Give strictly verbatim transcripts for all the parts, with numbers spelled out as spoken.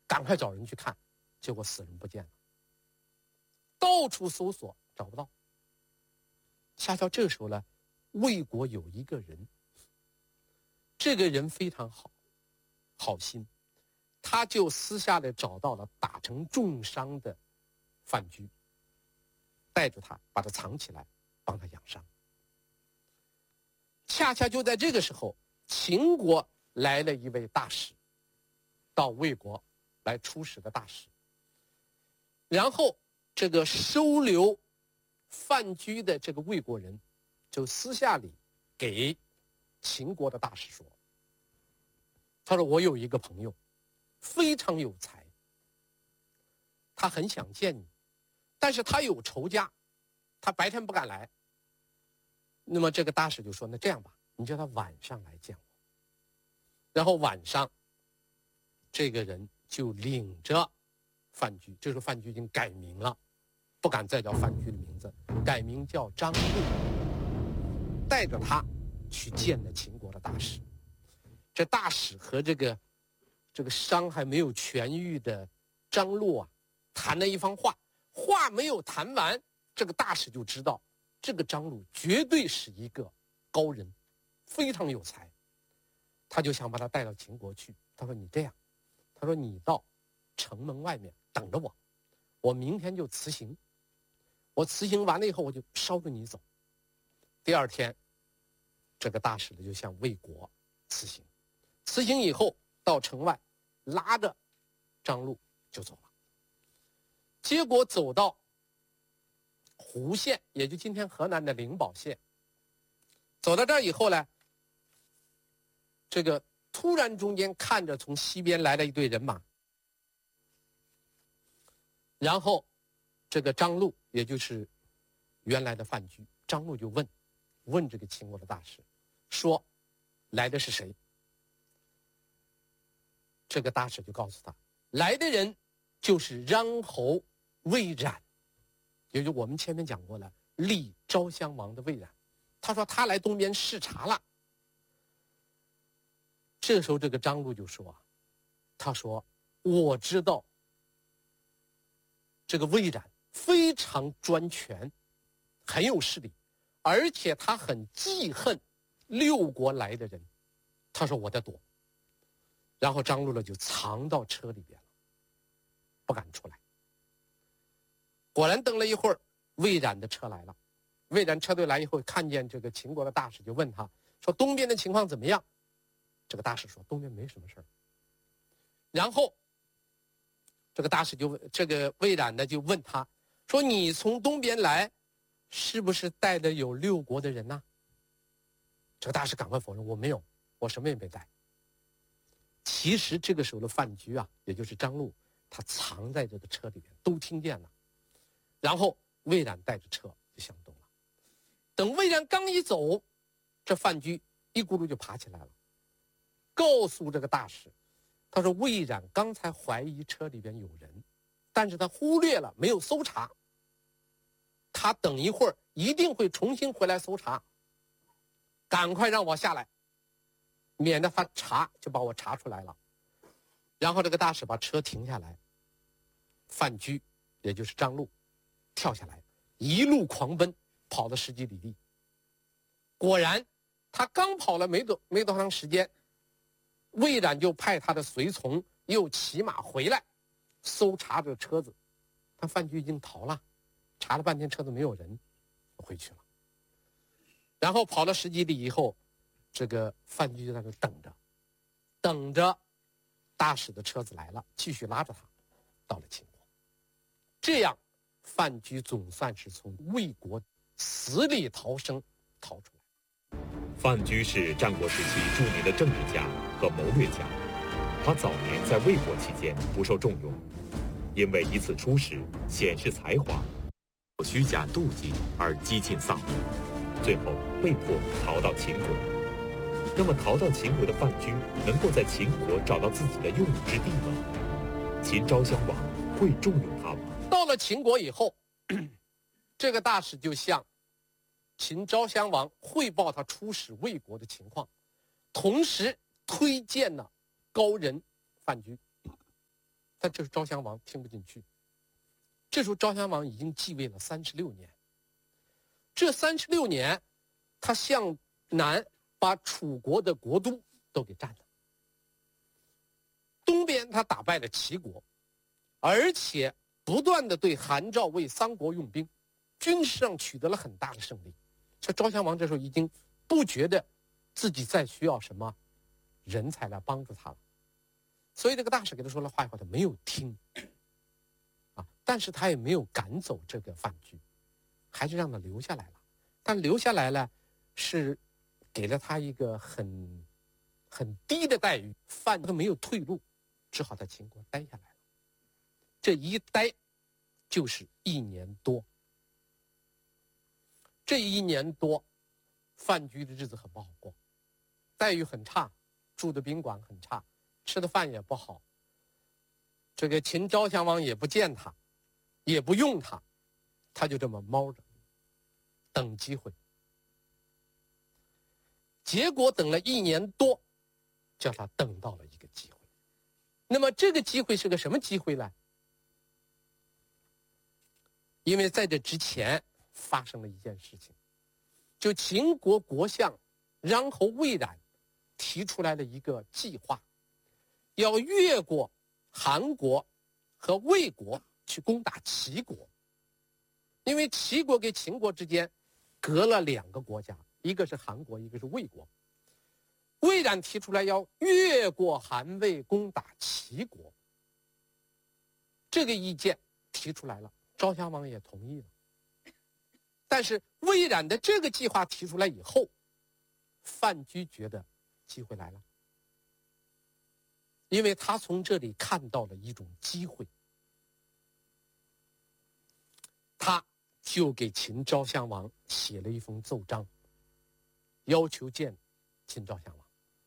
赶快找人去看，结果死人不见了，到处搜索找不到。恰巧这个时候呢，魏国有一个人，这个人非常好，好心，他就私下里找到了打成重伤的范雎，带着他把他藏起来，帮他养伤。恰恰就在这个时候，秦国来了一位大使，到魏国来出使的大使，然后这个收留范雎的这个魏国人就私下里给秦国的大使说，他说我有一个朋友非常有才，他很想见你，但是他有仇家，他白天不敢来。那么这个大使就说，那这样吧，你叫他晚上来见我。然后晚上这个人就领着范雎，这时候范雎已经改名了，不敢再叫范雎的名字，改名叫张禄，带着他去见了秦国的大使。这大使和这个这个伤还没有痊愈的张禄啊，谈了一番话，话没有谈完，这个大使就知道这个张禄绝对是一个高人，非常有才，他就想把他带到秦国去。他说你这样，他说你到城门外面等着我，我明天就辞行，我辞行完了以后我就捎着你走。第二天这个大使呢就向魏国辞行，辞行以后到城外拉着张禄就走了。结果走到胡县，也就今天河南的灵宝县，走到这儿以后呢，这个突然中间看着从西边来了一队人马，然后这个张禄也就是原来的范雎，张禄就问问这个秦国的大使说来的是谁。这个大使就告诉他，来的人就是穰侯魏冉，也就我们前面讲过了，立昭襄王的魏冉。他说他来东边视察了。这时候这个张禄就说啊，他说我知道这个魏冉非常专权，很有势力，而且他很记恨六国来的人。他说我在躲。然后张禄呢就藏到车里边了，不敢出来。果然等了一会儿，魏冉的车来了。魏冉车队来以后，看见这个秦国的大使，就问他说东边的情况怎么样。这个大使说东边没什么事儿。然后这个大使就问这个魏冉呢就问他说你从东边来是不是带的有六国的人呢、啊？这个大使赶快否认，我没有，我什么也没带。其实这个时候的范雎啊，也就是张禄，他藏在这个车里边，都听见了。然后魏冉带着车就向东了。等魏冉刚一走，这范雎一咕噜就爬起来了，告诉这个大使，他说魏冉刚才怀疑车里边有人，但是他忽略了没有搜查，他等一会儿一定会重新回来搜查，赶快让我下来，免得他查就把我查出来了。然后这个大使把车停下来，范雎也就是张禄跳下来，一路狂奔，跑了十几里地。果然他刚跑了没多没多长时间，魏冉就派他的随从又骑马回来搜查这车子。但范雎已经逃了，查了半天车子没有人，回去了。然后跑了十几里以后，这个范雎就在那等着，等着大使的车子来了，继续拉着他到了秦国。这样范雎总算是从魏国死里逃生，逃出来。 范雎是战国时期著名的政治家和谋略家，他早年在魏国期间不受重用，因为一次出使显示才华，虚假妒忌而几近丧命，最后被迫逃到秦国。那么逃到秦国的范雎能够在秦国找到自己的用武之地吗？秦昭襄王会重用他吗？ 到了秦国以后，这个大使就向秦昭襄王汇报他出使魏国的情况，同时推荐了高人范雎。 但这时候昭襄王听不进去。这时候昭襄王已经继位了三十六年，这三十六年，他向南把楚国的国都都给占了，东边他打败了齐国，而且不断的对韩赵魏三国用兵，军事上取得了很大的胜利。这昭襄王这时候已经不觉得自己再需要什么人才来帮助他了，所以这个大使给他说了话以后，他没有听啊，但是他也没有赶走这个范雎，还是让他留下来了。但留下来了，是给了他一个很很低的待遇，范都没有退路，只好在秦国待下来了。这一待就是一年多。这一年多，范雎的日子很不好过，待遇很差，住的宾馆很差，吃的饭也不好。这个秦昭襄王也不见他，也不用他，他就这么猫着，等机会。结果等了一年多，叫他等到了一个机会。那么这个机会是个什么机会呢？因为在这之前发生了一件事情，就秦国国相穰侯魏冉提出来了一个计划，要越过韩国和魏国去攻打齐国。因为齐国跟秦国之间隔了两个国家，一个是韩国，一个是魏国。魏冉提出来要越过韩魏攻打齐国，这个意见提出来了，昭襄王也同意了。但是魏冉的这个计划提出来以后，范雎觉得机会来了，因为他从这里看到了一种机会，他就给秦昭襄王写了一封奏章，要求见秦昭襄王。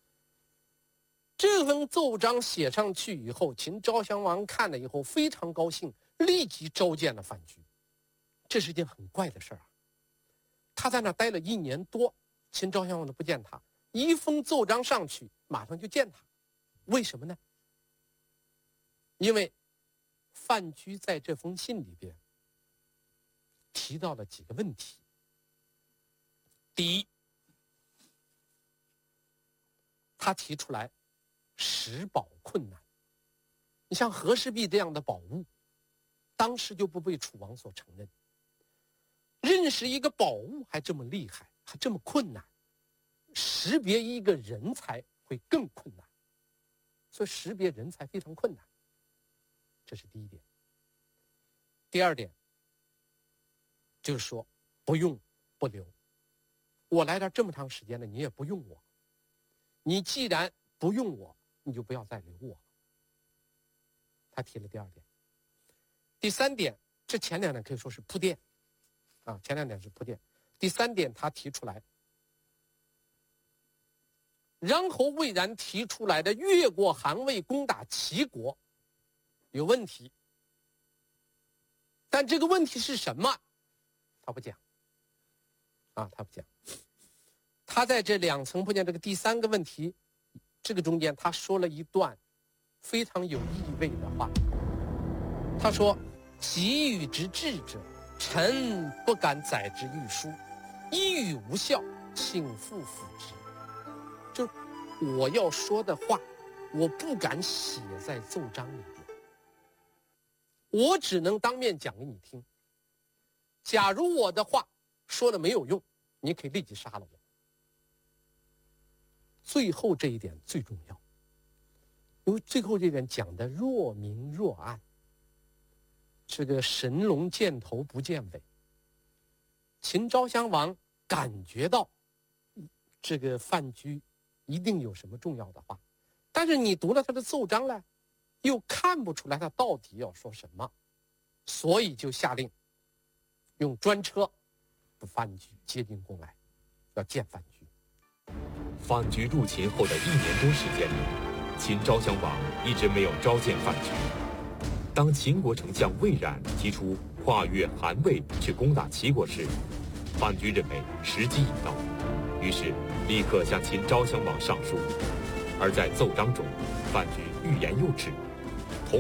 这封奏章写上去以后，秦昭襄王看了以后非常高兴，立即召见了范雎。这是一件很怪的事儿啊！他在那待了一年多，秦昭襄王都不见他，一封奏章上去，马上就见他。为什么呢？因为范雎在这封信里边提到了几个问题。第一，他提出来拾宝困难。你像和氏璧这样的宝物，当时就不被楚王所承认。认识一个宝物还这么厉害，还这么困难，识别一个人才会更困难，所以识别人才非常困难，这是第一点。第二点就是说不用不留，我来这这么长时间了，你也不用我，你既然不用我，你就不要再留我了。他提了第二点。第三点，这前两点可以说是铺垫啊，前两点是铺垫。第三点，他提出来，穰侯魏冉提出来的越过韩魏攻打齐国有问题，但这个问题是什么，他不讲啊，他不讲。他在这两层铺垫这个第三个问题，这个中间他说了一段非常有意味的话。他说：“己与之治者，臣不敢载之御书，一语无效，请复辅之。”就我要说的话，我不敢写在奏章里边，我只能当面讲给你听。假如我的话说了没有用，你可以立即杀了我。最后这一点最重要，因为最后这一点讲的若明若暗，这个神龙见头不见尾。秦昭襄王感觉到这个范雎一定有什么重要的话，但是你读了他的奏章呢，又看不出来他到底要说什么，所以就下令用专车把范雎接进宫来，要见范雎。 范雎入秦后的一年多时间里，秦昭襄王一直没有召见范雎。当秦国丞相魏冉提出跨越韩魏去攻打齐国时，范雎认为时机已到，于是立刻向秦昭襄王上书。而在奏章中，范雎欲言又止，